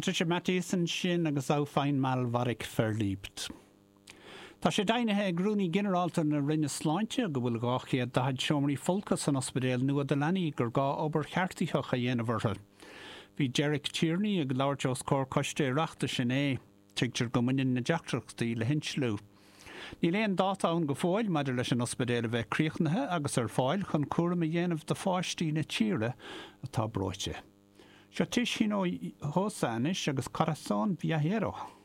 Patricia Matthiesen sin agus á féin mal Warwick Fairliebt. Tá sé dainethe ag grúnaí generalta na rinne sláinte go bhfuil gáchaí a dahaid seomraí folcas an ospidéal nua de leanaí gur gá obair cheartíthacha dhéanamhartha. Bhí Derek Tierney ag leabhart cór coiste reachta sin é, tuigtear go muinn na deachtrachtaí le hinslú. Ní léon dáta ann go fáil maidir leis an ospidéal a bheith críochnathe agus ar fáil chun cuaram a dhéanamh de fáistí na tíre atá bróite. Seo tuis hín ó hósánis agus Corazón Viajero.